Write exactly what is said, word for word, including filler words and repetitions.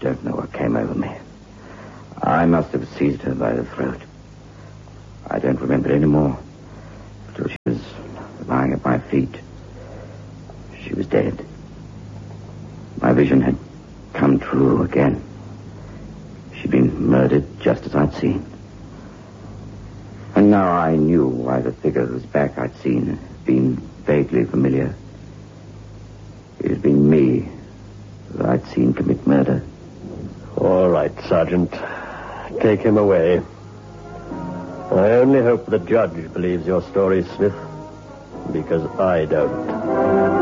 don't know what came over me. I must have seized her by the throat. I don't remember it anymore. Till she was lying at my feet. She was dead. My vision had come true again. She'd been murdered just as I'd seen. And now I knew why the figure whose back I'd seen had been vaguely familiar. It had been me that I'd seen commit murder. All right, Sergeant. Take him away. I only hope the judge believes your story, Smith, because I don't.